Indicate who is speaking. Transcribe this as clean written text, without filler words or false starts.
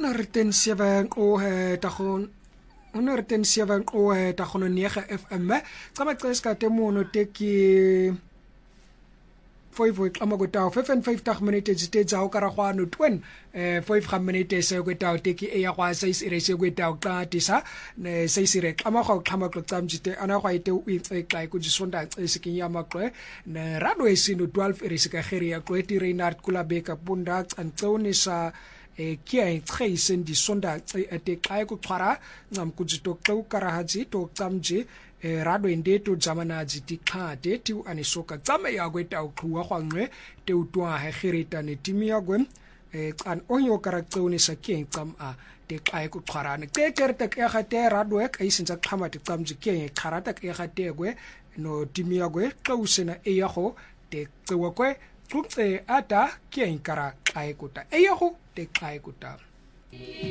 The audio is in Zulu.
Speaker 1: 107 tagon 107 tagon 9 FM tsama xiska temono teki 5 amagotao 55 minutes tsetsa o kara gwa no 20 5 minutes se kwetao teki e ya gwa 6 ire se kwetao ka tisa ne 6 ire kama gwa tlhama tlo tsamjite ana gwa ite o itse xa ku disonda tse ke ya maqwe ne rado esino 12 ire se ka gere ya kweti Reinhard Kulabeka bunda tsantsonisa kia tseisen di sonda te xa ku tshwara ngam ku jito xo karahaji to tsamje rado indeto jamanaji dikhade ti anisoka tsame ya kweta uqhuwa kwangwe te utwa ha khirita ne timia gwen kan onyo karaktsoni sakeng tsam a te xa ku tshwarane tekerta ke ga te rado ek isinza xhama te tsamje ke kharata ke ga te gwe no timia gwe xusena e ya go te tsewa kwe tse ata ke inkara xa ikuta e ya go te xa ikuta